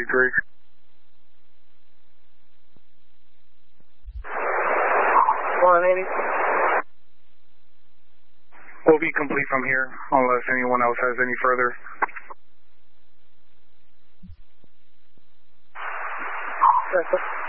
183. 180. We'll be complete from here unless anyone else has any further. Yes, sir.